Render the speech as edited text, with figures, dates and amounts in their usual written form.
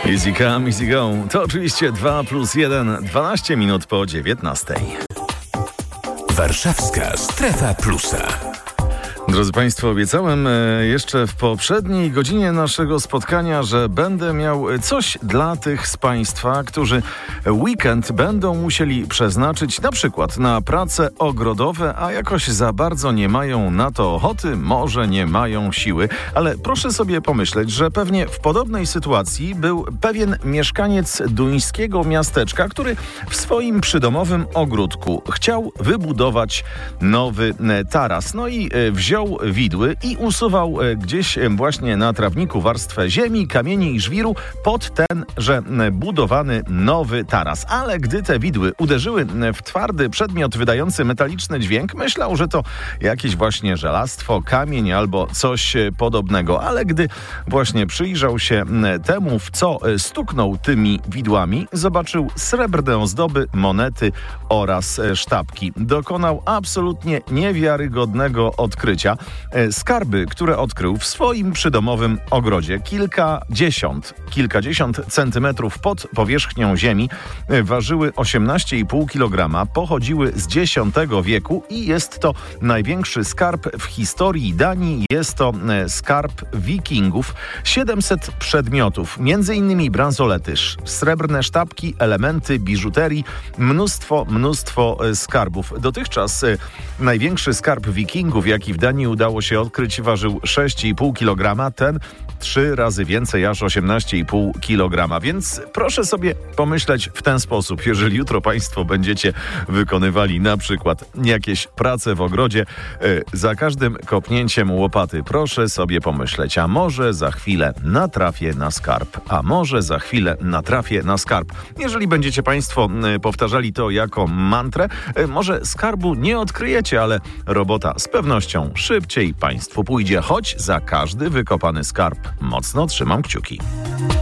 Easy come, easy go. To oczywiście 2+1, 12 minut po 19. Warszawska Strefa Plusa. Drodzy Państwo, obiecałem jeszcze w poprzedniej godzinie naszego spotkania, że będę miał coś dla tych z Państwa, którzy weekend będą musieli przeznaczyć na przykład na prace ogrodowe, a jakoś za bardzo nie mają na to ochoty, może nie mają siły. Ale proszę sobie pomyśleć, że pewnie w podobnej sytuacji był pewien mieszkaniec duńskiego miasteczka, który w swoim przydomowym ogródku chciał wybudować nowy taras. No i wziął widły i usuwał gdzieś właśnie na trawniku warstwę ziemi, kamieni i żwiru pod tenże budowany nowy taras. Ale gdy te widły uderzyły w twardy przedmiot wydający metaliczny dźwięk, myślał, że to jakieś właśnie żelastwo, kamień albo coś podobnego. Ale gdy właśnie przyjrzał się temu, w co stuknął tymi widłami, zobaczył srebrne ozdoby, monety oraz sztabki. Dokonał absolutnie niewiarygodnego odkrycia. Skarby, które odkrył w swoim przydomowym ogrodzie, kilkadziesiąt centymetrów pod powierzchnią ziemi, ważyły 18,5 kg, pochodziły z X wieku i jest to największy skarb w historii Danii. Jest to skarb wikingów. 700 przedmiotów, m.in. bransolety, srebrne sztabki, elementy biżuterii, mnóstwo skarbów. Dotychczas największy skarb wikingów, jaki w Danii udało się odkryć, ważył 6,5 kg, ten 3 razy więcej, aż 18,5 kg. Więc proszę sobie pomyśleć w ten sposób, jeżeli jutro Państwo będziecie wykonywali na przykład jakieś prace w ogrodzie, za każdym kopnięciem łopaty proszę sobie pomyśleć, a może za chwilę natrafię na skarb, a może za chwilę natrafię na skarb. Jeżeli będziecie Państwo powtarzali to jako mantrę, może skarbu nie odkryjecie, ale robota z pewnością szybciej Państwu pójdzie, choć za każdy wykopany skarb mocno trzymam kciuki.